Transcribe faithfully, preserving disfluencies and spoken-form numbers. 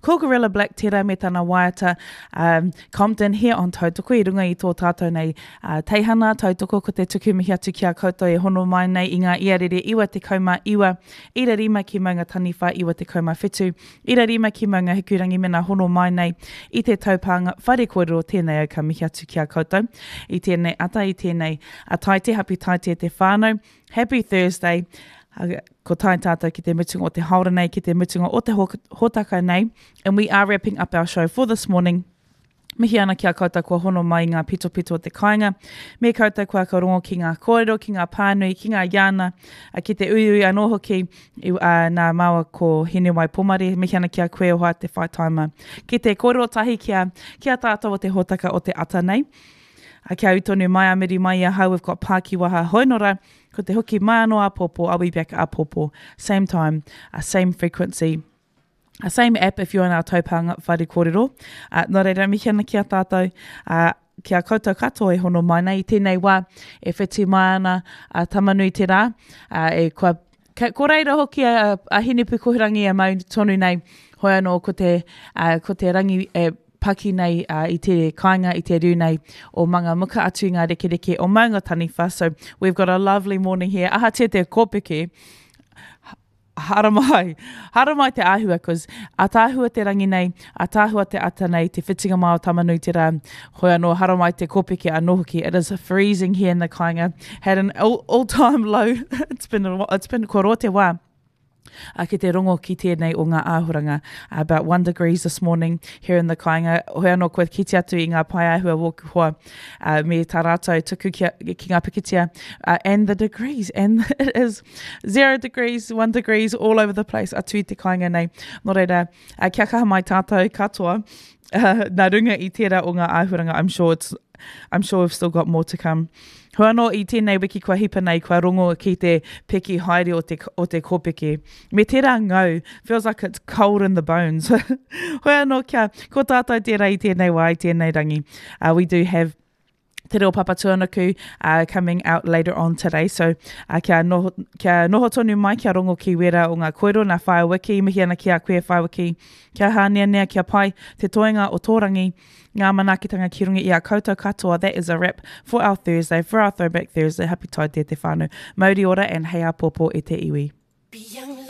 Ko Gorilla Black tērā me tana waiata um, Compton here on Tautoko i runga i tō tātou nei uh, teihana Tautoko ko te tuku mihi atu ki a koutou e hono mai nei i ngā iarere iwa te kauma iwa ira rima ki maunga taniwha iwa te kauma whetu ira rima ki maunga hikurangi mena hono mai nei i te taupanga whare kōrero tēnei au ka mihi atu ki a koutou i tēnei ata i tēnei a taite happy taite te whānau happy Thursday. Uh, ko tai tātou ki te mutunga o te haora nei, ki te mutunga o te hotaka nei. And we are wrapping up our show for this morning. Mihi ana ki a koutou kua hono mai ngā pito pito o te kāinga. Me koutou kua ka rongo ki ngā kōrero, ki ngā pānui, ki ngā iana, uh, ki te uiui anō hoki, i, uh, nā maua ko Henewai Pomare. Mihi ana ki a koe o hoa te whaitaima. Ki te kōrero tahi ki a, ki a tātou o te hotaka o te ata nei. Uh, kia utonu mai a miri mai a hau, we've got Pāki Waha Hoinora. Ko te hoki mai anō a popo, I'll be back a popo. Same time, uh, same frequency. Uh, same app if you're on our taupanga whare kōrero. Uh, nō reira mihi ana ki a tātou. Uh, kia koutou katoa e hono mai nei. Tēnei wā e whetu mai ana uh, tamanui te rā. Uh, e kua, ko reira hoki a, a hine pukohirangi a mau tonu nei. Hoi anō ko te, uh, ko te rangi e paki nei uh, i te kāinga, i te rū nei o manga muka atu ngā reke reke o maunga taniwha. So we've got a lovely morning here. Aha te te kōpeke. Haramai. Haramai te āhua, because a tāhua te rangi nei, a tāhua te ata nei, te whitinga mai o tamanui te rā. Hoi anō, haramai te kōpeke anō hoki. It is freezing here in the kāinga. Had an all, all-time low. it's been, it's been ko rote wā. Uh, ki te rongo ki tēnei o ngā āhuranga. Uh, about one degrees this morning here in the kāinga. Hoi anō koe kiti atu i ngā pai āhua woku hoa uh, me tā rātou tuku ki, ki ngā pikitia. Uh, and the degrees. And it is zero degrees, one degrees, all over the place. Atu i te kāinga nei. Nō reira, uh, kia kaha mai tātou katoa. Uh, nā runga i tērā o ngā āhuranga. I'm sure it's, I'm sure we've still got more to come. Hoi anō i tēnei wiki kua hipa nei, kua rongo ki te peki haere o te, o te kōpeke. Me tērā ngau, feels like it's cold in the bones. Hoi anō kia, ko tātou tērā i tēnei wā, i tēnei rangi. Uh, we do have Te Reo Papa Tuanaku uh, coming out later on today. So uh, kia, noho, kia noho tonu mai, kia rongo ki wera o ngā koero, ngā whae wiki, mihi ana kia koe whae wiki. Kia hānea nea kia pai te toenga o tōrangi, ngā manakitanga ki rungi i a koutou katoa. That is a wrap for our Thursday, for our Throwback Thursday. Happy taite te whānau. Mauri ora and hei a popo e te iwi.